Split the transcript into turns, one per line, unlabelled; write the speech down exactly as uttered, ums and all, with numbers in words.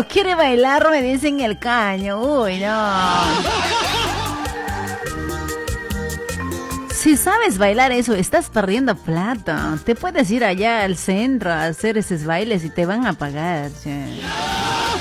Solo quiere bailar, me dicen el caño. Uy, no. Si sabes bailar eso, estás perdiendo plata. Te puedes ir allá al centro a hacer esos bailes y te van a pagar. ¿Sí?